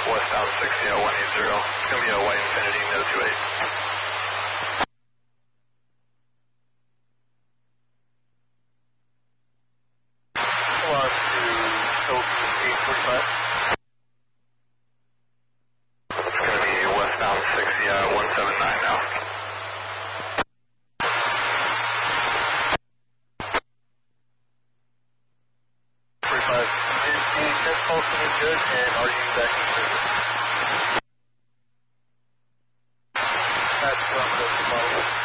westbound 60 at 180. It's going to be a white Infiniti, no 28. Alarm to Oak 845. It's going to be westbound 60 at 179 now. Is the test pulse is good, and are you back in service? That's from the